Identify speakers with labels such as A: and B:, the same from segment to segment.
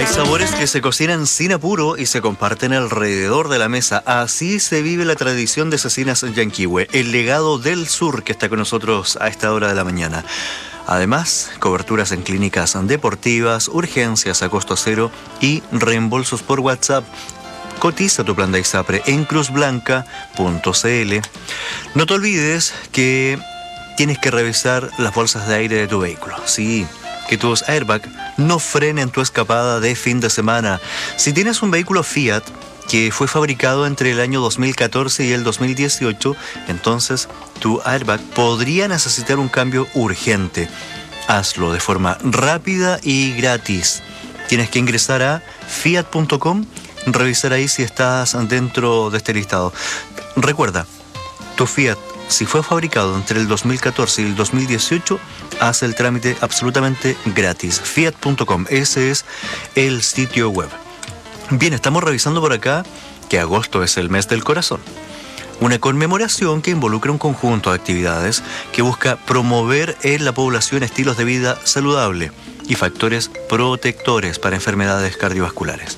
A: Hay sabores que se cocinan sin apuro y se comparten alrededor de la mesa. Así se vive la tradición de Cecinas Yanquihue, el legado del sur que está con nosotros a esta hora de la mañana. Además, coberturas en clínicas deportivas, urgencias a costo cero y reembolsos por WhatsApp. Cotiza tu plan de ISAPRE en cruzblanca.cl. No te olvides que tienes que revisar las bolsas de aire de tu vehículo. Sí, que tus airbags no frenen tu escapada de fin de semana. Si tienes un vehículo Fiat que fue fabricado entre el año 2014 y el 2018, entonces tu airbag podría necesitar un cambio urgente. Hazlo de forma rápida y gratis. Tienes que ingresar a fiat.com, revisar ahí si estás dentro de este listado. Recuerda, tu Fiat, si fue fabricado entre el 2014 y el 2018, haz el trámite absolutamente gratis. Fiat.com, ese es el sitio web. Bien, estamos revisando por acá que agosto es el mes del corazón. Una conmemoración que involucra un conjunto de actividades que busca promover en la población estilos de vida saludable y factores protectores para enfermedades cardiovasculares.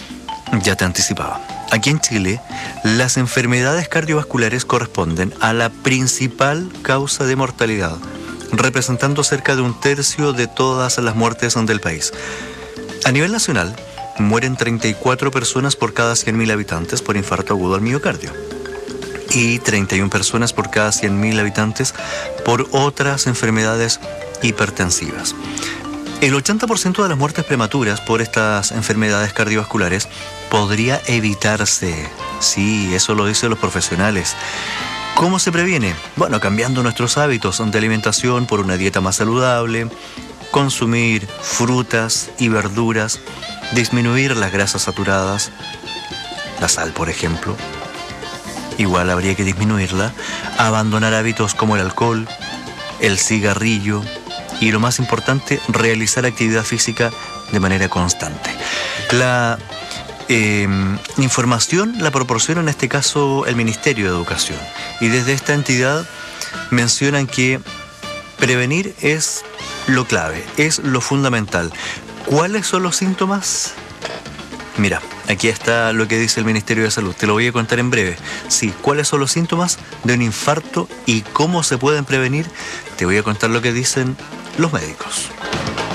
A: Ya te anticipaba. Aquí en Chile, las enfermedades cardiovasculares corresponden a la principal causa de mortalidad, representando cerca de un tercio de todas las muertes del país. A nivel nacional, mueren 34 personas por cada 100.000 habitantes por infarto agudo al miocardio y 31 personas por cada 100.000 habitantes por otras enfermedades hipertensivas. El 80% de las muertes prematuras por estas enfermedades cardiovasculares podría evitarse. Sí, eso lo dicen los profesionales. ¿Cómo se previene? Bueno, cambiando nuestros hábitos de alimentación por una dieta más saludable, consumir frutas y verduras, disminuir las grasas saturadas, la sal, por ejemplo. Igual habría que disminuirla, abandonar hábitos como el alcohol, el cigarrillo y, lo más importante, realizar actividad física de manera constante. La información la proporciona en este caso el Ministerio de Educación, y desde esta entidad mencionan que prevenir es lo clave, es lo fundamental. ¿Cuáles son los síntomas? Mira, aquí está lo que dice el Ministerio de Salud. Te lo voy a contar en breve. Sí, ¿cuáles son los síntomas de un infarto y cómo se pueden prevenir? Te voy a contar lo que dicen los médicos.